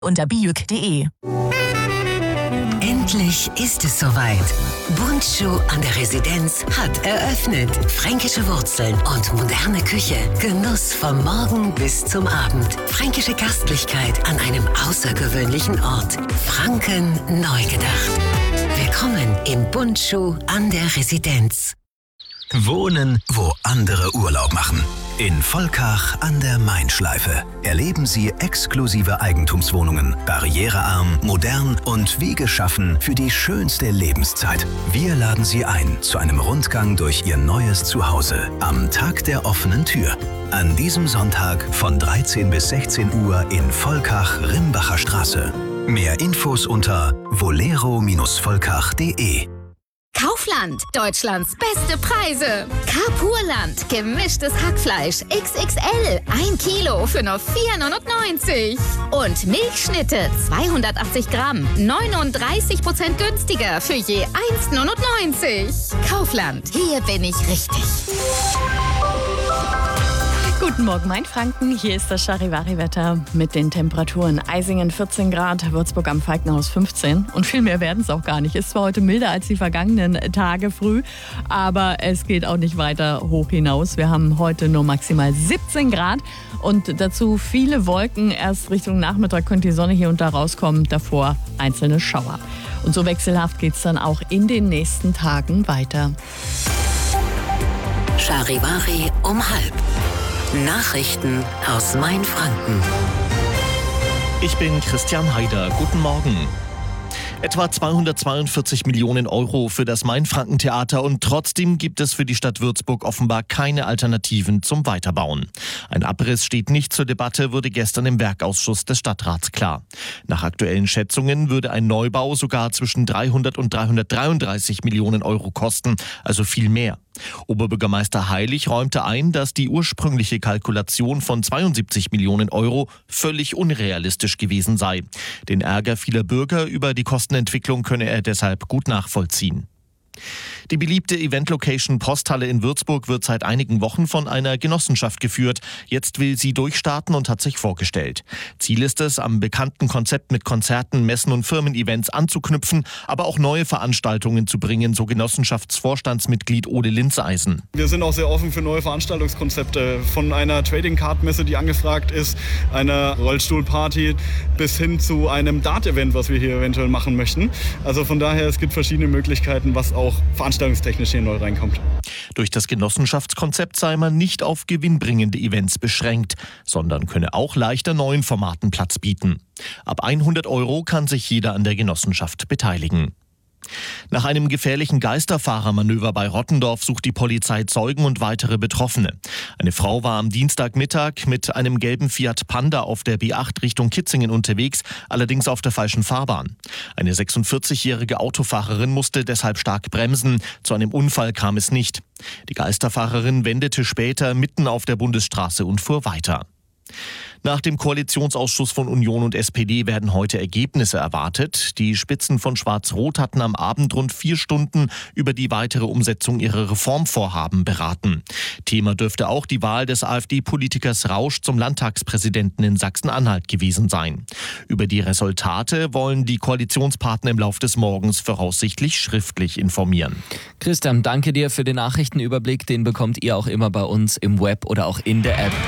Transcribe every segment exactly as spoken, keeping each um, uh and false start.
unter biuk punkt de. Endlich ist es soweit. Bundschuh an der Residenz hat eröffnet. Fränkische Wurzeln und moderne Küche. Genuss vom Morgen bis zum Abend. Fränkische Gastlichkeit an einem außergewöhnlichen Ort. Franken neu gedacht. Willkommen im Bundschuh an der Residenz. Wohnen, wo andere Urlaub machen. In Volkach an der Main-Schleife erleben Sie exklusive Eigentumswohnungen, barrierearm, modern und wie geschaffen für die schönste Lebenszeit. Wir laden Sie ein zu einem Rundgang durch Ihr neues Zuhause am Tag der offenen Tür. An diesem Sonntag von dreizehn bis sechzehn Uhr in Volkach-Rimbacher Straße. Mehr Infos unter volero Volkach punkt de. Kaufland, Deutschlands beste Preise. Carpurland, gemischtes Hackfleisch X X L, ein Kilo für nur vier neunundneunzig. Und Milchschnitte, zweihundertachtzig Gramm, neununddreißig Prozent günstiger für je eins neunundneunzig. Kaufland, hier bin ich richtig. Guten Morgen, Mainfranken. Hier ist das Charivari-Wetter mit den Temperaturen. Eisingen vierzehn Grad, Würzburg am Falkenhaus fünfzehn. Und viel mehr werden es auch gar nicht. Ist zwar heute milder als die vergangenen Tage früh, aber es geht auch nicht weiter hoch hinaus. Wir haben heute nur maximal siebzehn Grad und dazu viele Wolken. Erst Richtung Nachmittag könnte die Sonne hier und da rauskommen, davor einzelne Schauer. Und so wechselhaft geht es dann auch in den nächsten Tagen weiter. Charivari um halb. Nachrichten aus Mainfranken. Ich bin Christian Haider. Guten Morgen. Etwa zweihundertzweiundvierzig Millionen Euro für das Mainfranken-Theater und trotzdem gibt es für die Stadt Würzburg offenbar keine Alternativen zum Weiterbauen. Ein Abriss steht nicht zur Debatte, wurde gestern im Werkausschuss des Stadtrats klar. Nach aktuellen Schätzungen würde ein Neubau sogar zwischen dreihundert und dreihundertdreiunddreißig Millionen Euro kosten, also viel mehr. Oberbürgermeister Heilig räumte ein, dass die ursprüngliche Kalkulation von zweiundsiebzig Millionen Euro völlig unrealistisch gewesen sei. Den Ärger vieler Bürger über die Kostenentwicklung könne er deshalb gut nachvollziehen. Die beliebte Event-Location Posthalle in Würzburg wird seit einigen Wochen von einer Genossenschaft geführt. Jetzt will sie durchstarten und hat sich vorgestellt. Ziel ist es, am bekannten Konzept mit Konzerten, Messen und Firmen-Events anzuknüpfen, aber auch neue Veranstaltungen zu bringen, so Genossenschaftsvorstandsmitglied Ode Linzeisen. Wir sind auch sehr offen für neue Veranstaltungskonzepte. Von einer Trading-Card-Messe, die angefragt ist, einer Rollstuhlparty bis hin zu einem Dart-Event, was wir hier eventuell machen möchten. Also von daher, es gibt verschiedene Möglichkeiten, was auch veranstaltungstechnisch hier neu reinkommt. Durch das Genossenschaftskonzept sei man nicht auf gewinnbringende Events beschränkt, sondern könne auch leichter neuen Formaten Platz bieten. Ab hundert Euro kann sich jeder an der Genossenschaft beteiligen. Nach einem gefährlichen Geisterfahrermanöver bei Rottendorf sucht die Polizei Zeugen und weitere Betroffene. Eine Frau war am Dienstagmittag mit einem gelben Fiat Panda auf der B acht Richtung Kitzingen unterwegs, allerdings auf der falschen Fahrbahn. Eine sechsundvierzigjährige Autofahrerin musste deshalb stark bremsen. Zu einem Unfall kam es nicht. Die Geisterfahrerin wendete später mitten auf der Bundesstraße und fuhr weiter. Nach dem Koalitionsausschuss von Union und S P D werden heute Ergebnisse erwartet. Die Spitzen von Schwarz-Rot hatten am Abend rund vier Stunden über die weitere Umsetzung ihrer Reformvorhaben beraten. Thema dürfte auch die Wahl des AfD-Politikers Rausch zum Landtagspräsidenten in Sachsen-Anhalt gewesen sein. Über die Resultate wollen die Koalitionspartner im Lauf des Morgens voraussichtlich schriftlich informieren. Christian, danke dir für den Nachrichtenüberblick. Den bekommt ihr auch immer bei uns im Web oder auch in der App.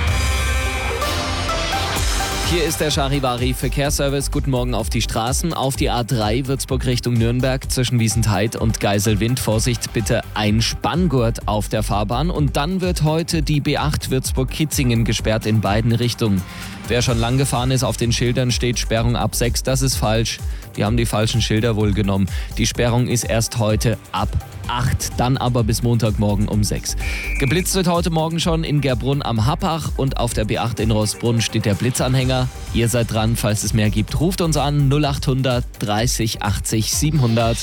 Hier ist der Charivari Verkehrsservice. Guten Morgen auf die Straßen. Auf die A drei Würzburg Richtung Nürnberg zwischen Wiesentheid und Geiselwind. Vorsicht, bitte ein Spanngurt auf der Fahrbahn. Und dann wird heute die B acht Würzburg-Kitzingen gesperrt in beiden Richtungen. Wer schon lang gefahren ist, auf den Schildern steht Sperrung ab sechs. Das ist falsch. Die haben die falschen Schilder wohl genommen. Die Sperrung ist erst heute ab acht, dann aber bis Montagmorgen um sechs. Geblitzt wird heute Morgen schon in Gerbrunn am Happach und auf der B acht in Roßbrunn steht der Blitzanhänger. Ihr seid dran, falls es mehr gibt. Ruft uns an null achthundert dreißig achtzig siebenhundert.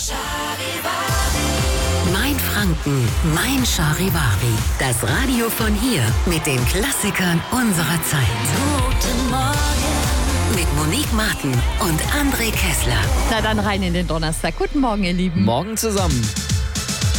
Mainfranken, mein Charivari. Das Radio von hier mit den Klassikern unserer Zeit. Guten Morgen. Mit Monique Martin und André Kessler. Na dann rein in den Donnerstag. Guten Morgen, ihr Lieben. Morgen zusammen.